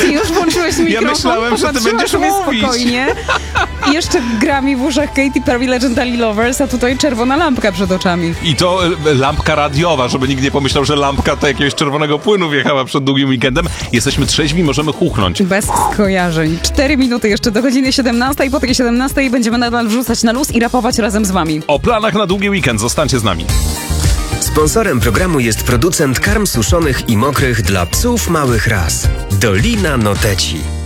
Już włączyłeś mikrofon. Ja myślałem, że ty będziesz mówić. Spokojnie. I jeszcze gra mi w uszach Katy Perry Legendary Lovers, a tutaj czerwona lampka przed oczami. I to lampka radiowa, żeby nikt nie pomyślał, że lampka to jakiegoś czerwonego płynu wjechała przed długim weekendem. Jesteśmy trzeźwi, możemy chuchnąć. Bez skojarzeń. 4 minuty jeszcze do godziny 17 i po tej 17 będziemy nadal wrzucać na luz i rapować razem z wami. O planach na długi weekend, zostańcie z nami. Sponsorem programu jest producent karm suszonych i mokrych dla psów małych ras. Dolina Noteci.